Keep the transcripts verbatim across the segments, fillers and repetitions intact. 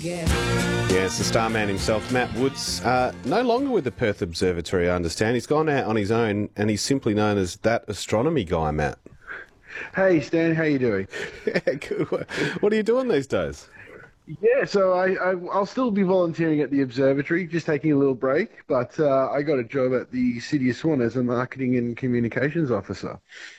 Yeah, it's the starman himself, Matt Woods. Uh, no longer with the Perth Observatory, I understand. He's gone out on his own, and he's simply known as that astronomy guy, Matt. Hey Stan, how you doing? Yeah, good. What are you doing these days? Yeah, so I, I I'll still be volunteering at the observatory, just taking a little break. But uh, I got a job at the City of Swan as a marketing and communications officer.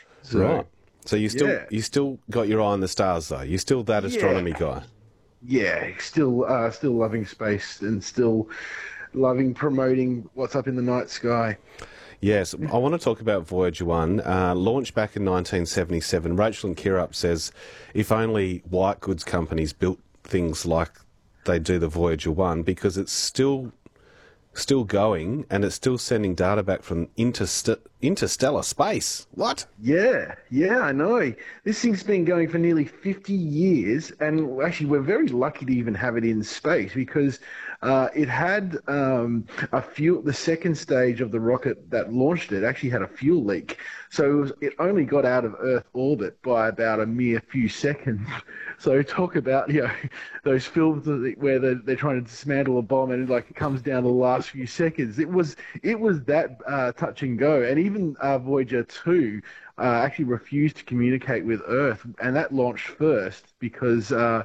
So Right. So you still yeah, you still got your eye on the stars, though. You're still that astronomy yeah, guy. yeah. Still, uh, still loving space and still loving promoting what's up in the night sky. Yes, I want to talk about Voyager one. Uh, launched back in nineteen seventy-seven, Rachel and Kirrup says, if only white goods companies built things like they do the Voyager one, because it's still still going and it's still sending data back from interst- interstellar space. What? Yeah, yeah, I know. This thing's been going for nearly fifty years, and actually, we're very lucky to even have it in space because uh, it had um, a fuel. The second stage of the rocket that launched it actually had a fuel leak, so it, was, it only got out of Earth orbit by about a mere few seconds. So talk about you know those films where they're, they're trying to dismantle a bomb and it, like it comes down to the last few seconds. It was it was that uh, touch and go, and even uh, Voyager two uh, actually refused to communicate with Earth, and that launched first because uh,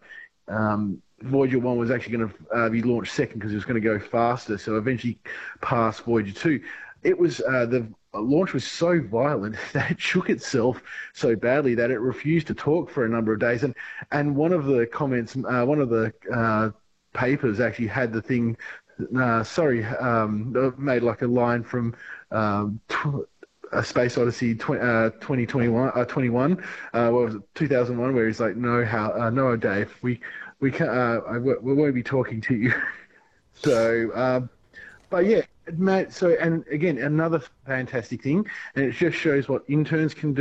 um, Voyager one was actually going to uh, be launched second because it was going to go faster. So eventually, past Voyager two, it was uh, the launch was so violent that it shook itself so badly that it refused to talk for a number of days. And and one of the comments, uh, one of the uh, papers actually had the thing. Uh, sorry, um, made like a line from um, tw- a Space Odyssey tw- uh, twenty twenty-one, uh, twenty-one, uh, what was it, two thousand one, where he's like, no, how, uh, no, Dave, we, we can't, uh, I, we won't be talking to you. So, um, but yeah, Matt, so, and again, another fantastic thing, and it just shows what interns can do.